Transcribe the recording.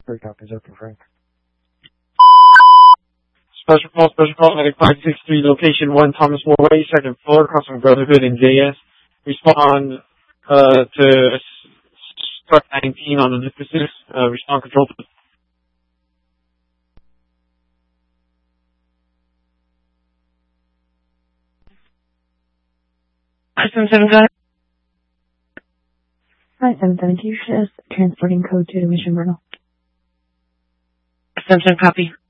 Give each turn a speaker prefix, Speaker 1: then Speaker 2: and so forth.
Speaker 1: Breakout is open, Frank.
Speaker 2: Special call, medic 563, location 1, Thomas More Way, second floor, across from Brotherhood and JS. Respond to struck 19 on Olympus. Respond control.
Speaker 3: I-77, go ahead.
Speaker 4: I-772, just transporting code 2 to Mission Bruno.
Speaker 3: I-77, copy.